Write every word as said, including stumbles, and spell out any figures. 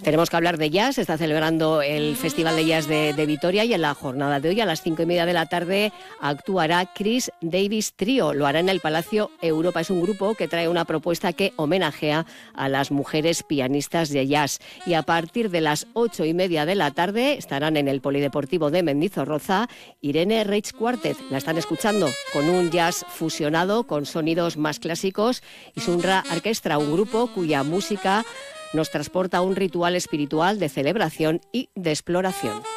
Tenemos que hablar de jazz. Se está celebrando el Festival de Jazz de, de Vitoria y en la jornada de hoy a las cinco y media de la tarde actuará Chris Davis Trio. Lo hará en el Palacio Europa. Es un grupo que trae una propuesta que homenajea a las mujeres pianistas de jazz. Y a partir de las ocho y media de la tarde estarán en el Polideportivo de Mendizorroza Irene Reich Quartet. La están escuchando con un jazz fusionado con sonidos más clásicos y Sunra Orquestra, un grupo cuya música nos transporta a un ritual espiritual de celebración y de exploración.